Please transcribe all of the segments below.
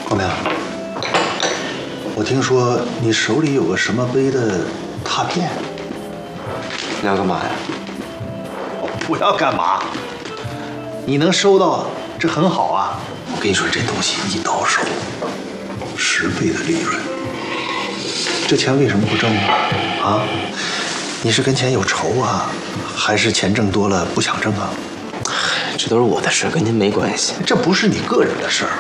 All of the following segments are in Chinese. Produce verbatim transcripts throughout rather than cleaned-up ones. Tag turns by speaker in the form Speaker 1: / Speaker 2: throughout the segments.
Speaker 1: 光明，我听说你手里有个什么碑的拓片，
Speaker 2: 你要干嘛呀？
Speaker 1: 不要干嘛？你能收到，这很好啊。我跟你说，这东西一到手，十倍的利润。这钱为什么不挣呢？啊？你是跟钱有仇啊，还是钱挣多了不想挣啊？
Speaker 2: 这都是我的事，跟您没关系。
Speaker 1: 这不是你个人的事儿。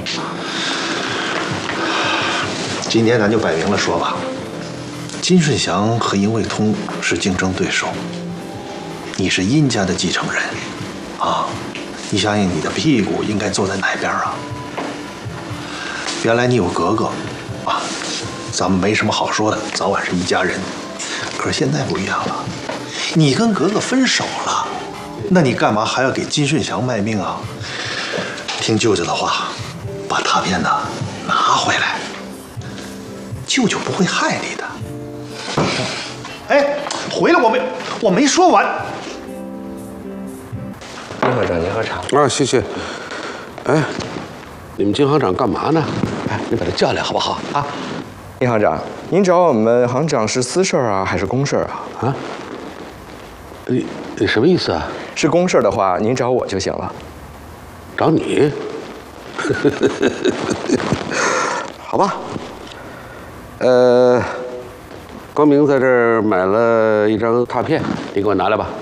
Speaker 1: 今天咱就摆明了说吧，金顺祥和殷卫通是竞争对手，你是殷家的继承人，啊，你想想你的屁股应该坐在哪边啊？原来你有格格，啊，咱们没什么好说的，早晚是一家人。可是现在不一样了，你跟格格分手了，那你干嘛还要给金顺祥卖命啊？听舅舅的话，把拓片呢拿回来，舅舅不会害你的。哎，回来我没我没说完。
Speaker 2: 殷行长，您喝茶。
Speaker 3: 啊，谢谢。哎，你们金行长干嘛呢？哎，你把他叫来好不好啊？
Speaker 2: 殷行长，您找我们行长是私事啊，还是公事啊？
Speaker 3: 啊？你你什么意思啊？
Speaker 2: 是公事的话，您找我就行了。
Speaker 3: 找你？好吧。呃，光明在这儿买了一张拓片，你给我拿来吧。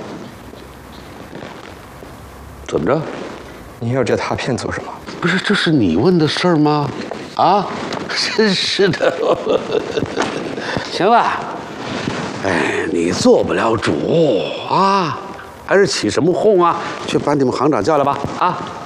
Speaker 3: 怎么着？
Speaker 2: 您要这拓片做什么？
Speaker 3: 不是，这是你问的事儿吗？啊，真是的。行了，哎，你做不了主啊，还是起什么哄啊？去把你们行长叫来吧，啊。